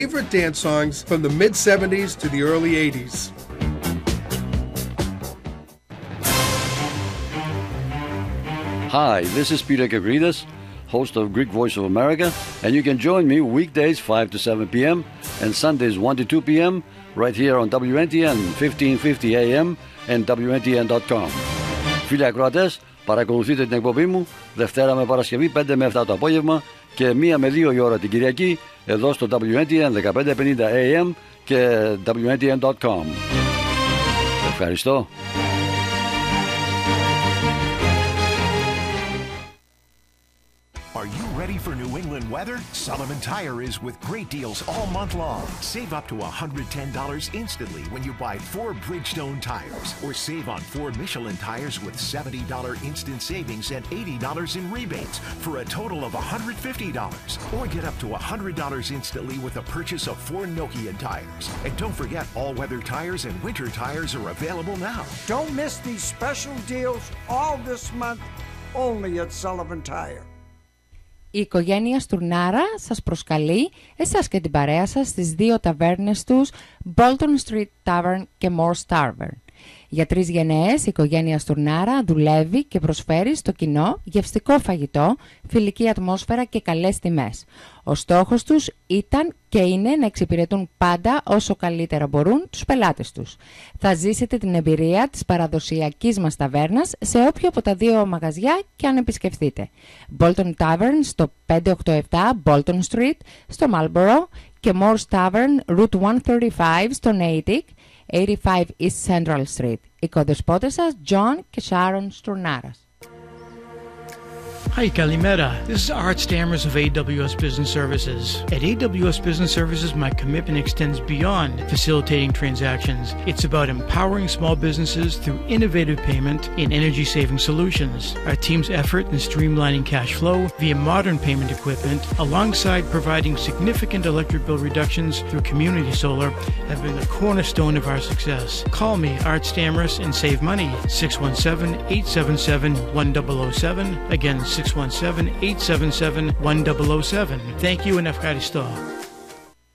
Favorite dance songs from the mid-70s to the early 80s. Hi, this is Peter Gavridas, host of Greek Voice of America, and you can join me weekdays 5 to 7 p.m. and Sundays 1 to 2 p.m. right here on WNTN 1550 AM and WNTN.com. Φίλοι ακροατές, παρακολουθείτε την εκπομπή μου Δευτέρα με Παρασκευή 5 με 7 το απόγευμα και 1 με 2 η ώρα την Κυριακή εδώ στο WNTN 1550 AM και WNTN.com. Ευχαριστώ. Are you ready for New England weather? Sullivan Tire is with great deals all month long. Save up to $110 instantly when you buy 4 Bridgestone tires, or save on 4 Michelin tires with $70 instant savings and $80 in rebates for a total of $150. Or get up to $100 instantly with a purchase of 4 Nokian tires. And don't forget, all-weather tires and winter tires are available now. Don't miss these special deals all this month, only at Sullivan Tire. Η οικογένεια Στουρνάρα σας προσκαλεί, εσάς και την παρέα σας, στις 2 ταβέρνες τους, Bolton Street Tavern και Moore's Tavern. Για 3 γενναίες η οικογένεια Στουρνάρα δουλεύει και προσφέρει στο κοινό γευστικό φαγητό, φιλική ατμόσφαιρα και καλές τιμές. Ο στόχος τους ήταν και είναι να εξυπηρετούν πάντα όσο καλύτερα μπορούν τους πελάτες τους. Θα ζήσετε την εμπειρία της παραδοσιακής μας ταβέρνας σε όποιο από τα 2 μαγαζιά και αν επισκεφθείτε. Bolton Tavern στο 587 Bolton Street στο Marlborough και Moore's Tavern Route 135 στο Natick, 85 East Central Street. Οι κοδεσπότες σας, John και Sharon Στουρνάρας. Hi, Kalimera. This is Art Stammers of AWS Business Services. At AWS Business Services, my commitment extends beyond facilitating transactions. It's about empowering small businesses through innovative payment and energy-saving solutions. Our team's effort in streamlining cash flow via modern payment equipment, alongside providing significant electric bill reductions through community solar, have been the cornerstone of our success. Call me, Art Stammers, and save money. 617-877-1007. Again, 617-877-1007. Thank you and ευχαριστώ.